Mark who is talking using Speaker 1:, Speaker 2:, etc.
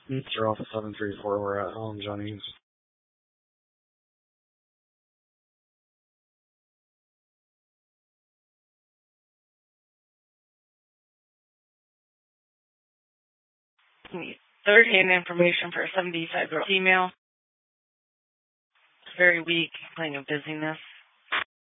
Speaker 1: Mr. Alpha 734, we're at home, Johnny.
Speaker 2: Third-hand information for a 75-year-old female. It's very weak, complaining of dizziness.